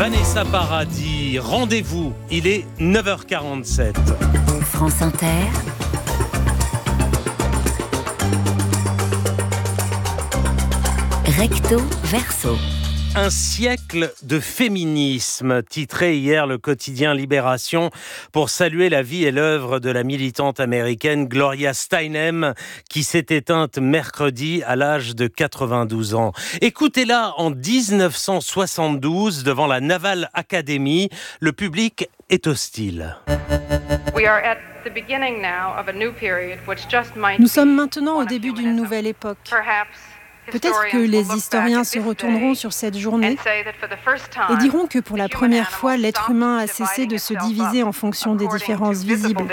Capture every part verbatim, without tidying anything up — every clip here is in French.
Vanessa Paradis, rendez-vous, il est neuf heures quarante-sept. France Inter. Recto verso. Un siècle de féminisme, titré hier le quotidien Libération pour saluer la vie et l'œuvre de la militante américaine Gloria Steinem qui s'est éteinte mercredi à l'âge de quatre-vingt-douze ans. Écoutez-la en dix-neuf cent soixante-douze devant la Naval Academy, le public est hostile. Nous sommes maintenant au début d'une nouvelle époque. Peut-être que les historiens se retourneront sur cette journée et diront que pour la première fois, l'être humain a cessé de se diviser en fonction des différences visibles,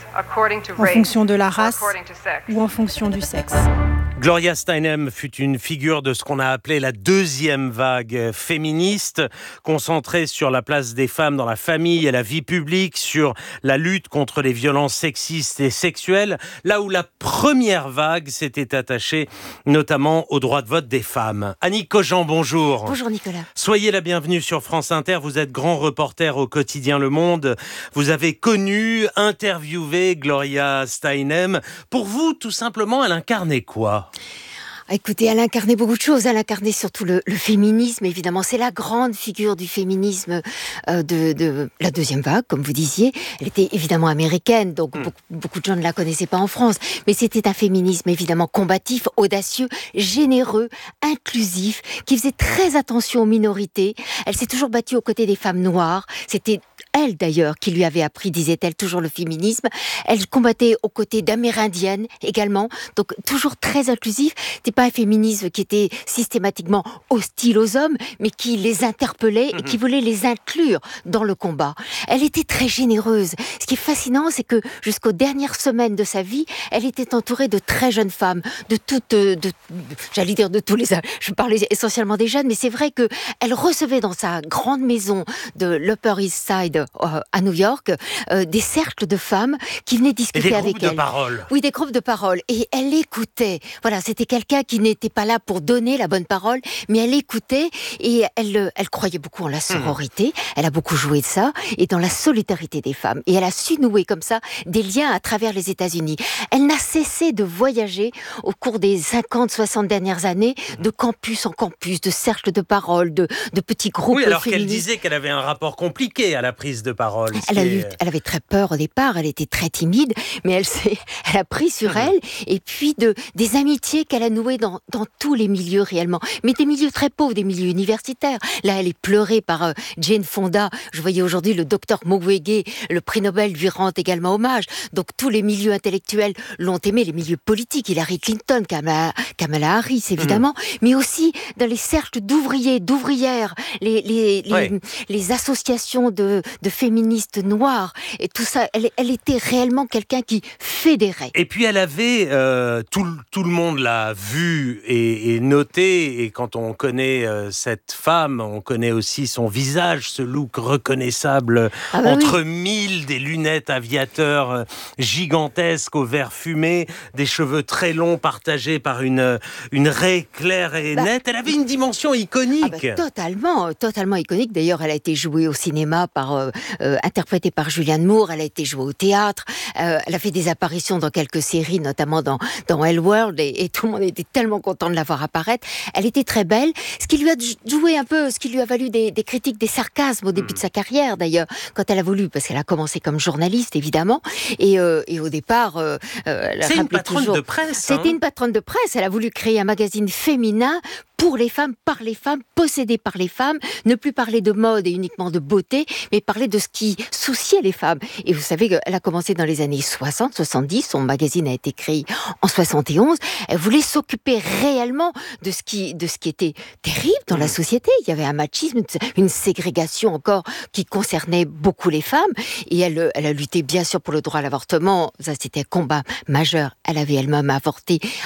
en fonction de la race ou en fonction du sexe. Gloria Steinem fut une figure de ce qu'on a appelé la deuxième vague féministe, concentrée sur la place des femmes dans la famille et la vie publique, sur la lutte contre les violences sexistes et sexuelles, là où la première vague s'était attachée notamment au droit de vote des femmes. Annick Cogent, bonjour. Bonjour Nicolas. Soyez la bienvenue sur France Inter, vous êtes grand reporter au quotidien Le Monde. Vous avez connu, interviewé Gloria Steinem. Pour vous, tout simplement, elle incarnait quoi ? Écoutez, elle incarnait beaucoup de choses. Elle incarnait surtout le, le féminisme, évidemment. C'est la grande figure du féminisme euh, de, de la deuxième vague, comme vous disiez. Elle était évidemment américaine, donc mmh. beaucoup, beaucoup de gens ne la connaissaient pas en France. Mais c'était un féminisme évidemment combatif, audacieux, généreux, inclusif, qui faisait très attention aux minorités. Elle s'est toujours battue aux côtés des femmes noires. C'était elle d'ailleurs qui lui avait appris, disait-elle, toujours le féminisme. Elle combattait aux côtés d'amérindiennes également, donc toujours très inclusif. C'était pas un féminisme qui était systématiquement hostile aux hommes, mais qui les interpellait et qui voulait les inclure dans le combat. Elle était très généreuse. Ce qui est fascinant, c'est que jusqu'aux dernières semaines de sa vie, elle était entourée de très jeunes femmes, de toutes, de, de, j'allais dire de tous les âges. Je parlais essentiellement des jeunes, mais c'est vrai que elle recevait dans sa grande maison de l'Upper East Side à New York, euh, des cercles de femmes qui venaient discuter avec elle. Des groupes de parole. Oui, des groupes de parole. Et elle écoutait. Voilà, c'était quelqu'un qui n'était pas là pour donner la bonne parole, mais elle écoutait et elle, elle croyait beaucoup en la sororité. Mmh. Elle a beaucoup joué de ça et dans la solidarité des femmes. Et elle a su nouer comme ça des liens à travers les États-Unis. Elle n'a cessé de voyager au cours des cinquante soixante dernières années, de campus en campus, de cercles de parole, de, de petits groupes féministes. Oui, alors qu'elle disait qu'elle avait un rapport compliqué à la prise de parole. Elle, a eu, elle avait très peur au départ, elle était très timide, mais elle, s'est, elle a pris sur mmh. elle, et puis de, des amitiés qu'elle a nouées dans, dans tous les milieux réellement, mais des milieux très pauvres, des milieux universitaires. Là, elle est pleurée par euh, Jane Fonda. Je voyais aujourd'hui le docteur Mukwege, le prix Nobel lui rend également hommage. Donc tous les milieux intellectuels l'ont aimé, les milieux politiques, Hillary Clinton, Kamala, Kamala Harris évidemment, mmh. mais aussi dans les cercles d'ouvriers, d'ouvrières, les, les, les, ouais. les associations de, de féministes noires, et tout ça, elle, elle était réellement quelqu'un qui fédérait. Et puis elle avait, euh, tout, tout le monde l'a vu et, et noté, et quand on connaît euh, cette femme, on connaît aussi son visage, ce look reconnaissable ah bah entre oui. mille, des lunettes aviateurs euh, gigantesques au verre fumé, des cheveux très longs partagés par une, une raie claire et bah, nette. Elle avait une dimension iconique. Ah bah, totalement, totalement iconique. D'ailleurs, elle a été jouée au cinéma par euh, euh, interprétée par Julianne Moore, elle a été jouée au théâtre, euh, elle a fait des apparitions dans quelques séries, notamment dans, dans Elleworld, et, et tout le monde était tellement content de la voir apparaître. Elle était très belle, ce qui lui a joué un peu, ce qui lui a valu des, des critiques, des sarcasmes au début mmh. de sa carrière d'ailleurs, quand elle a voulu, parce qu'elle a commencé comme journaliste évidemment, et, euh, et au départ, euh, elle c'est une patronne toujours, de presse. C'était hein. une patronne de presse, elle a voulu créer un magazine féminin pour les femmes, par les femmes, possédé par les femmes, ne plus parler de mode et uniquement de beauté, mais parler de ce qui souciait les femmes. Et vous savez qu'elle a commencé dans les années soixante, soixante-dix, son magazine a été créé en soixante et onze, elle voulait s'occuper réellement de ce qui, de ce qui était terrible dans la société. Il y avait un machisme, une ségrégation encore qui concernait beaucoup les femmes, et elle, elle a lutté bien sûr pour le droit à l'avortement, ça c'était un combat majeur, elle avait elle-même avorté à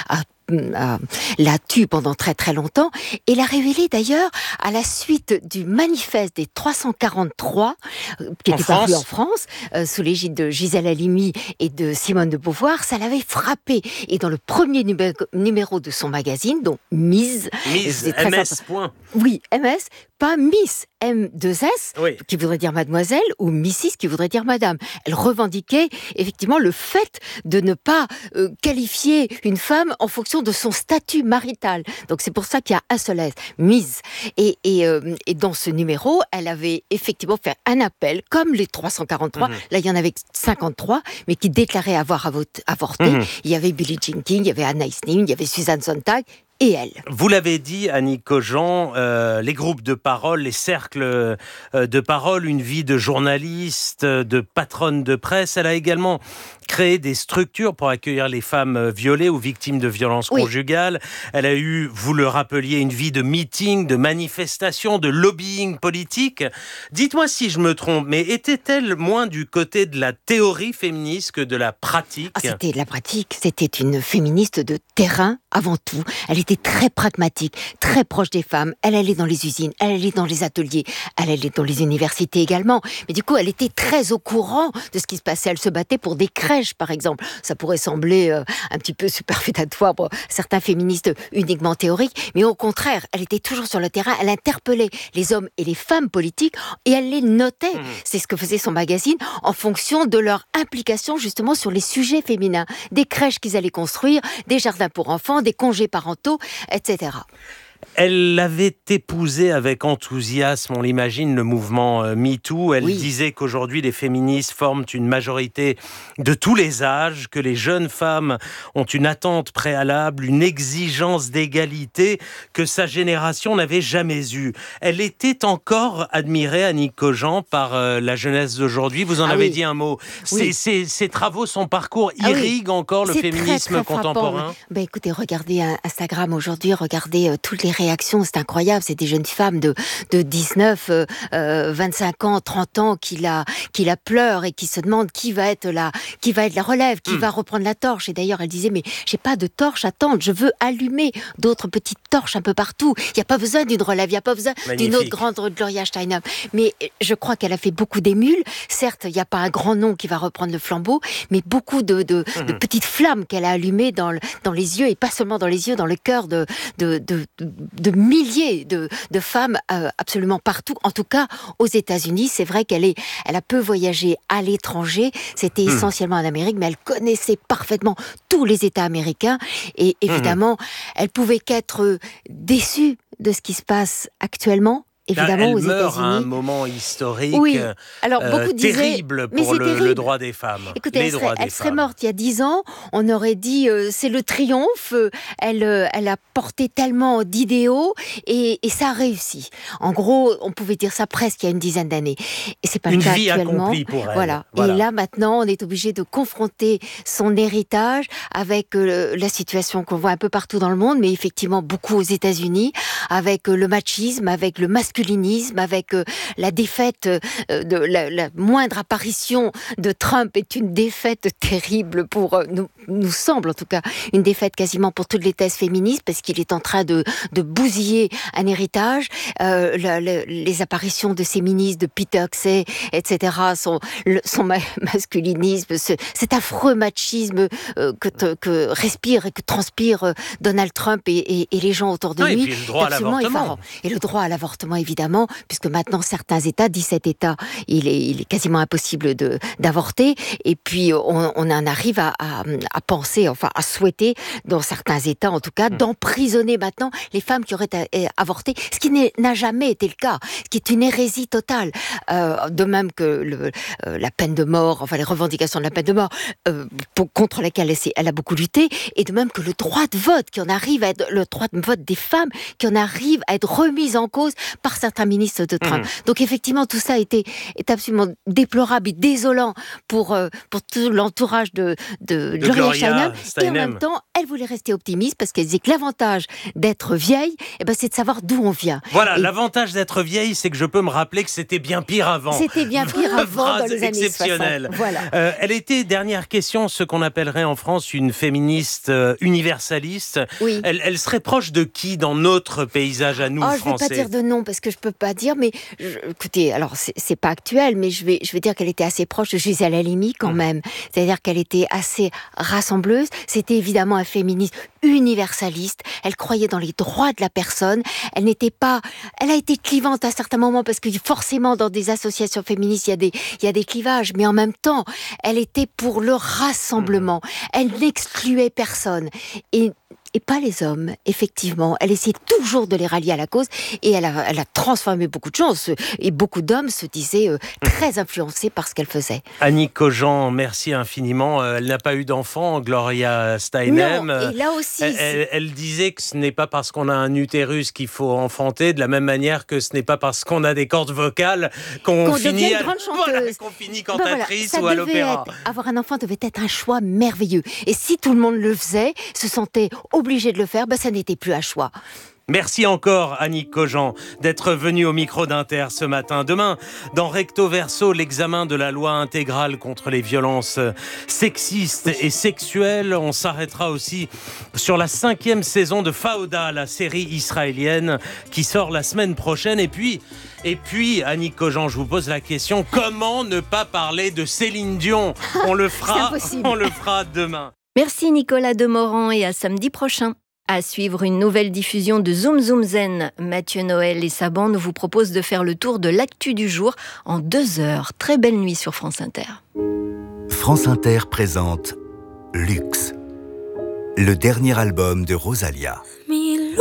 euh, l'a tue pendant très très longtemps et l'a révélé d'ailleurs à la suite du manifeste des trois cent quarante-trois euh, qui en était France. paru en France euh, sous l'égide de Gisèle Halimi et de Simone de Beauvoir. Ça l'avait frappé et dans le premier numé- numéro de son magazine, donc Mise, Mise, M S, point. Oui, M S, pas Miss, M deux S, oui. qui voudrait dire mademoiselle, ou Missis, qui voudrait dire madame. Elle revendiquait effectivement le fait de ne pas euh, qualifier une femme en fonction de son statut marital. Donc c'est pour ça qu'il y a un seul S, Miss. Et, et, euh, et dans ce numéro, elle avait effectivement fait un appel, comme les trois cent quarante-trois, mmh. Là il y en avait cinquante-trois, mais qui déclaraient avoir avorté. Mmh. Il y avait Billie Jean King, il y avait Anna Ning, il y avait Suzanne Sontag, et elle. Vous l'avez dit, Annick Cogent, euh, les groupes de parole, les cercles euh, de parole, une vie de journaliste, de patronne de presse. Elle a également créé des structures pour accueillir les femmes violées ou victimes de violences oui. conjugales. Elle a eu, vous le rappeliez, une vie de meeting, de manifestation, de lobbying politique. Dites-moi si je me trompe, mais était-elle moins du côté de la théorie féministe que de la pratique ? ah, C'était de la pratique. C'était une féministe de terrain avant tout. Elle était très pragmatique, très proche des femmes. Elle allait dans les usines, elle allait dans les ateliers, elle allait dans les universités également. Mais du coup, elle était très au courant de ce qui se passait. Elle se battait pour des crèches, par exemple. Ça pourrait sembler euh, un petit peu superfétatoire pour certains féministes uniquement théoriques, mais au contraire, elle était toujours sur le terrain. Elle interpellait les hommes et les femmes politiques et elle les notait. Mmh. C'est ce que faisait son magazine en fonction de leur implication justement sur les sujets féminins. Des crèches qu'ils allaient construire, des jardins pour enfants, des congés parentaux, et cetera. Elle avait épousé avec enthousiasme, on l'imagine, le mouvement MeToo. Elle oui. disait qu'aujourd'hui, les féministes forment une majorité de tous les âges, que les jeunes femmes ont une attente préalable, une exigence d'égalité que sa génération n'avait jamais eue. Elle était encore admirée, Annick Cogent, par euh, la jeunesse d'aujourd'hui. Vous en ah avez oui. dit un mot. Oui. Ses, ses travaux, son parcours ah irrigue oui. encore le C'est féminisme très, très contemporain. Ben, écoutez, regardez Instagram aujourd'hui, regardez euh, toutes les réactions, c'est incroyable, c'est des jeunes femmes de, de dix-neuf, euh, vingt-cinq ans, trente ans qui la, qui la pleurent et qui se demandent qui va être la, qui va être la relève, qui mmh. va reprendre la torche. Et d'ailleurs, elle disait, mais j'ai pas de torche à tendre, je veux allumer d'autres petites torches un peu partout. Il n'y a pas besoin d'une relève, il n'y a pas besoin Magnifique. d'une autre grande Gloria Steinem. Mais je crois qu'elle a fait beaucoup d'émules. Certes, il n'y a pas un grand nom qui va reprendre le flambeau, mais beaucoup de, de, mmh. de petites flammes qu'elle a allumées dans, le, dans les yeux, et pas seulement dans les yeux, dans le cœur de, de, de, de, de milliers de, de femmes euh, absolument partout, en tout cas aux États-Unis. C'est vrai qu'elle est, elle a peu voyagé à l'étranger, c'était mmh. essentiellement en Amérique, mais elle connaissait parfaitement tous les États américains et évidemment, mmh. elle pouvait qu'être déçue de ce qui se passe actuellement. Évidemment, elle aux meurt États-Unis. à un moment historique oui. Alors, beaucoup euh, disaient, terrible pour le, terrible. le droit des femmes. Écoutez, les elle, droits serait, des elle femmes. serait morte il y a dix ans, on aurait dit euh, c'est le triomphe, euh, elle, euh, elle a porté tellement d'idéaux et, et ça a réussi. En gros, on pouvait dire ça presque il y a une dizaine d'années. Et c'est pas une le cas vie actuellement. accomplie pour elle. Voilà. voilà. Et là, maintenant, on est obligé de confronter son héritage avec euh, la situation qu'on voit un peu partout dans le monde, mais effectivement beaucoup aux États-Unis, avec euh, le machisme, avec le masculinisme, avec avec euh, la défaite, euh, de la, la moindre apparition de Trump est une défaite terrible pour, euh, nous, nous semble en tout cas, une défaite quasiment pour toutes les thèses féministes, parce qu'il est en train de, de bousiller un héritage. Euh, la, la, les apparitions de ces ministres, de Peter Hegseth, et cetera, son, le, son ma- masculinisme, ce, cet affreux machisme euh, que, te, que respire et que transpire euh, Donald Trump et, et, et les gens autour de non, lui. Et puis le droit à l'avortement. Effarant. Et le droit à l'avortement, évidemment, puisque maintenant certains États, dix-sept États, il est, il est quasiment impossible de, d'avorter. Et puis on, on en arrive à, à, à penser, enfin à souhaiter, dans certains États en tout cas, mmh. d'emprisonner maintenant les femmes qui auraient avorté, ce qui n'a jamais été le cas, ce qui est une hérésie totale. Euh, de même que le, euh, la peine de mort, enfin les revendications de la peine de mort, euh, pour, contre laquelle elle, elle a beaucoup lutté, et de même que le droit de vote qui en arrive à être, le droit de vote des femmes qui en arrive à être remis en cause par par certains ministres de Trump. Mmh. Donc effectivement, tout ça était, est absolument déplorable et désolant pour, euh, pour tout l'entourage de, de, de Gloria, Gloria Steinem. Steinem. Et en même temps, elle voulait rester optimiste parce qu'elle disait que l'avantage d'être vieille, eh ben, c'est de savoir d'où on vient. Voilà, et l'avantage d'être vieille, c'est que je peux me rappeler que c'était bien pire avant. C'était bien pire avant dans les années soixante. Voilà. Euh, elle était, dernière question, ce qu'on appellerait en France une féministe euh, universaliste. Oui. Elle, elle serait proche de qui dans notre paysage à nous, oh, Français? Je ne vais pas dire de nom parce que je ne peux pas dire, mais je, écoutez, alors c'est, c'est pas actuel, mais je vais, je vais dire qu'elle était assez proche de Gisèle Halimi quand mmh. même. C'est-à-dire qu'elle était assez rassembleuse. C'était évidemment un féministe universaliste. Elle croyait dans les droits de la personne. Elle n'était pas... Elle a été clivante à certains moments parce que forcément dans des associations féministes, il y a des, il y a des clivages, mais en même temps, elle était pour le rassemblement. Elle n'excluait personne. Et Et pas les hommes, effectivement. Elle essayait toujours de les rallier à la cause et elle a, elle a transformé beaucoup de gens. Et beaucoup d'hommes se disaient euh, très influencés par ce qu'elle faisait. Annick Cogent, merci infiniment. Elle n'a pas eu d'enfant, Gloria Steinem. Non, et là aussi... Elle, elle, elle disait que ce n'est pas parce qu'on a un utérus qu'il faut enfanter, de la même manière que ce n'est pas parce qu'on a des cordes vocales qu'on, qu'on finit, à... grande chanteuse. Voilà, qu'on finit cantatrice ben voilà, ou à l'opéra. Être, avoir un enfant devait être un choix merveilleux. Et si tout le monde le faisait, se sentait obligé de le faire, ben ça n'était plus un choix. Merci encore, Annick Cogent, d'être venue au micro d'Inter ce matin. Demain, dans Recto Verso, l'examen de la loi intégrale contre les violences sexistes et sexuelles. On s'arrêtera aussi sur la cinquième saison de Fauda, la série israélienne qui sort la semaine prochaine. Et puis, et puis Annick Cogent, je vous pose la question, comment ne pas parler de Céline Dion? On le fera, on le fera demain. Merci Nicolas Demorand et à samedi prochain. À suivre une nouvelle diffusion de Zoom Zoom Zen. Mathieu Noël et sa bande vous proposent de faire le tour de l'actu du jour en deux heures. Très belle nuit sur France Inter. France Inter présente Luxe, le dernier album de Rosalia.